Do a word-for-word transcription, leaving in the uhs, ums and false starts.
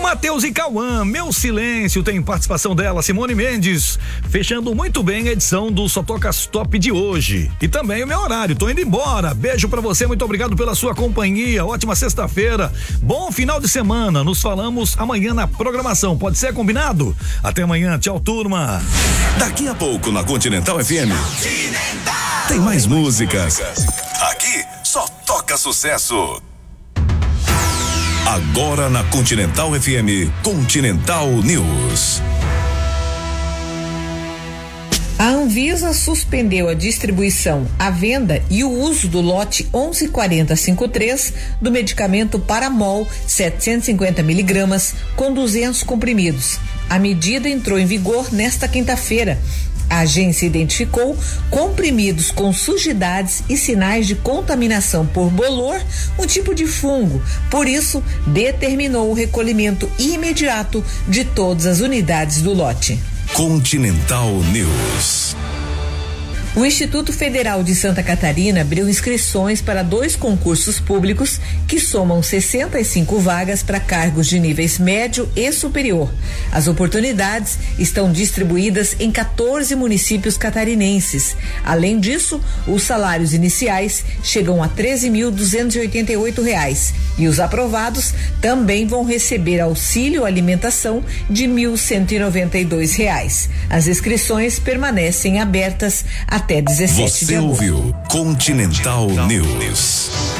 Matheus e Cauã, Meu Silêncio, tem participação dela, Simone Mendes, fechando muito bem a edição do Só Toca Top de hoje. E também o meu horário, tô indo embora. Beijo pra você, muito obrigado pela sua companhia. Ótima sexta-feira, bom final de semana. Nos falamos amanhã na programação. Pode ser combinado? Até amanhã, tchau, turma. Daqui a pouco na Continental F M. Tem mais músicas. Aqui só toca sucesso. Agora na Continental F M, Continental News. A Anvisa suspendeu a distribuição, a venda e o uso do lote onze quarenta cinquenta e três do medicamento Paramol setecentos e cinquenta miligramas com duzentos comprimidos. A medida entrou em vigor nesta quinta-feira. A agência identificou comprimidos com sujidades e sinais de contaminação por bolor, um tipo de fungo. Por isso, determinou o recolhimento imediato de todas as unidades do lote. Continental News. O Instituto Federal de Santa Catarina abriu inscrições para dois concursos públicos que somam sessenta e cinco vagas para cargos de níveis médio e superior. As oportunidades estão distribuídas em quatorze municípios catarinenses. Além disso, os salários iniciais chegam a treze mil duzentos e oitenta e oito reais e os aprovados também vão receber auxílio alimentação de mil cento e noventa e dois reais. As inscrições permanecem abertas até dezessete de agosto. Você ouviu Continental News.